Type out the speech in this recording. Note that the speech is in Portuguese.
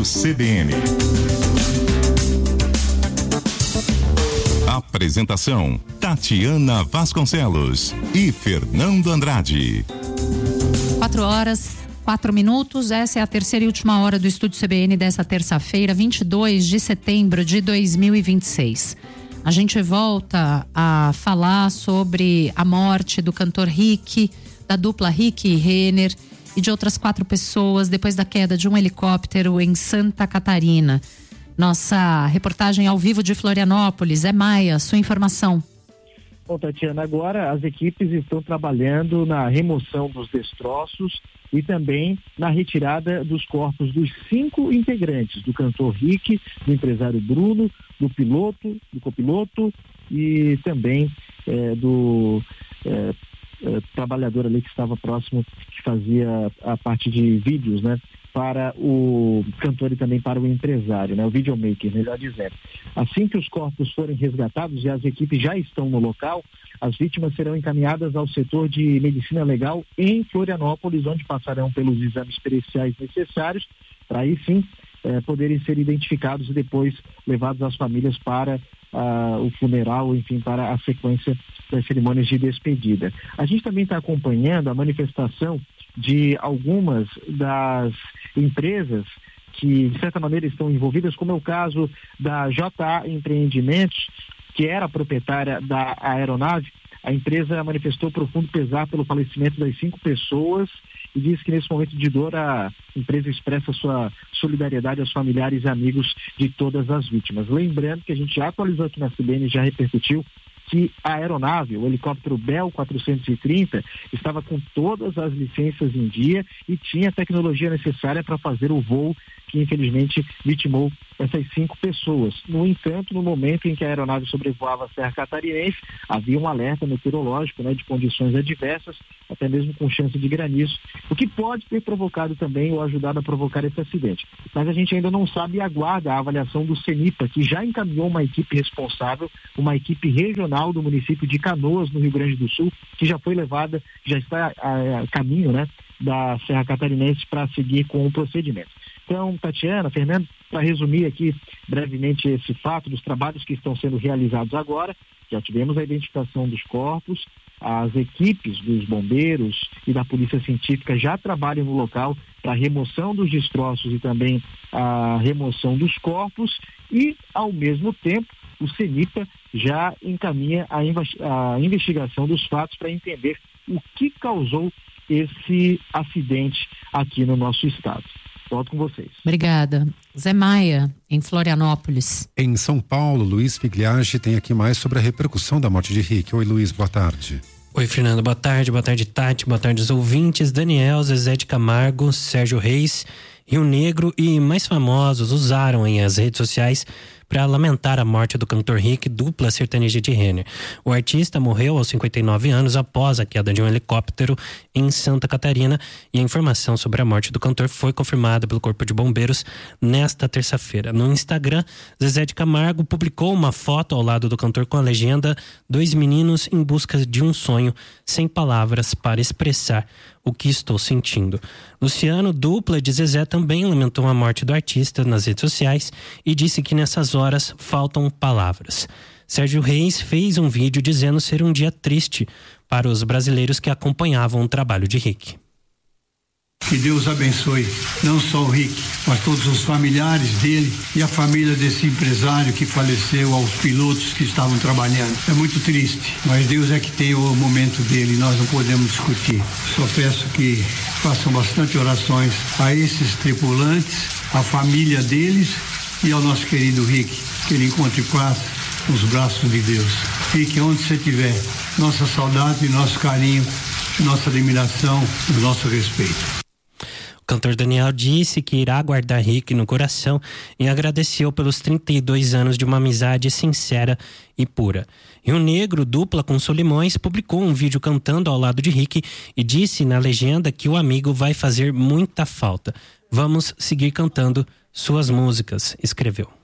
CBN. Apresentação: Tatiana Vasconcelos e Fernando Andrade. 4h04. Essa é a terceira e última hora do Estúdio CBN dessa terça-feira, 22 de setembro de 2026. A gente volta a falar sobre a morte do cantor Rick, da dupla Rick e Renner e de outras 4 pessoas depois da queda de um helicóptero em Santa Catarina. Nossa reportagem ao vivo de Florianópolis. Zé Maia, sua informação. Bom, Tatiana, agora as equipes estão trabalhando na remoção dos destroços e também na retirada dos corpos dos 5 integrantes, do cantor Rick, do empresário Bruno, do piloto, do copiloto e também do trabalhador ali que estava próximo, que fazia a parte de vídeos, né? Para o cantor e também para o empresário, né? O videomaker, melhor dizendo. Assim que os corpos forem resgatados e as equipes já estão no local, as vítimas serão encaminhadas ao setor de medicina legal em Florianópolis, onde passarão pelos exames periciais necessários para aí sim poderem ser identificados e depois levados às famílias para o funeral, enfim, para a sequência das cerimônias de despedida. A gente também está acompanhando a manifestação de algumas das empresas que, de certa maneira, estão envolvidas, como é o caso da JA Empreendimentos, que era a proprietária da aeronave. A empresa manifestou profundo pesar pelo falecimento das 5 pessoas e diz que nesse momento de dor a empresa expressa sua solidariedade aos familiares e amigos de todas as vítimas. Lembrando que a gente já atualizou aqui na CBN, já repercutiu, que a aeronave, o helicóptero Bell 430, estava com todas as licenças em dia e tinha a tecnologia necessária para fazer o voo que infelizmente vitimou essas 5 pessoas. No entanto, no momento em que a aeronave sobrevoava a Serra Catarinense, havia um alerta meteorológico, né, de condições adversas, até mesmo com chance de granizo, o que pode ter provocado também ou ajudado a provocar esse acidente. Mas a gente ainda não sabe e aguarda a avaliação do CENIPA, que já encaminhou uma equipe responsável, uma equipe regional do município de Canoas, no Rio Grande do Sul, que já foi levada, já está a caminho, né, da Serra Catarinense para seguir com o procedimento. Então, Tatiana, Fernando, para resumir aqui brevemente esse fato dos trabalhos que estão sendo realizados agora, já tivemos a identificação dos corpos, as equipes dos bombeiros e da polícia científica já trabalham no local para a remoção dos destroços e também a remoção dos corpos e, ao mesmo tempo, o CENIPA já encaminha a investigação dos fatos para entender o que causou esse acidente aqui no nosso estado. Volto com vocês. Obrigada. Zé Maia, em Florianópolis. Em São Paulo, Luiz Figliage tem aqui mais sobre a repercussão da morte de Rick. Oi, Luiz, boa tarde. Oi, Fernando, boa tarde, Tati, boa tarde os ouvintes. Daniel, Zezé de Camargo, Sérgio Reis, Rio Negro e mais famosos usaram as redes sociais para lamentar a morte do cantor Rick, dupla sertaneja de Renner. O artista morreu aos 59 anos após a queda de um helicóptero em Santa Catarina e a informação sobre a morte do cantor foi confirmada pelo Corpo de Bombeiros nesta terça-feira. No Instagram, Zezé de Camargo publicou uma foto ao lado do cantor com a legenda: 2 meninos em busca de um sonho, sem palavras para expressar o que estou sentindo. Luciano, dupla de Zezé, também lamentou a morte do artista nas redes sociais e disse que nessas horas faltam palavras. Sérgio Reis fez um vídeo dizendo ser um dia triste para os brasileiros que acompanhavam o trabalho de Rick. Que Deus abençoe não só o Rick, mas todos os familiares dele e a família desse empresário que faleceu, aos pilotos que estavam trabalhando. É muito triste, mas Deus é que tem o momento dele, nós não podemos discutir. Só peço que façam bastante orações a esses tripulantes, a família deles e ao nosso querido Rick, que ele encontre paz nos braços de Deus. Rick, onde você estiver, nossa saudade, nosso carinho, nossa admiração, o nosso respeito. O cantor Daniel disse que irá guardar Rick no coração e agradeceu pelos 32 anos de uma amizade sincera e pura. Rio Negro, dupla com Solimões, publicou um vídeo cantando ao lado de Rick e disse na legenda que o amigo vai fazer muita falta. Vamos seguir cantando suas músicas, escreveu.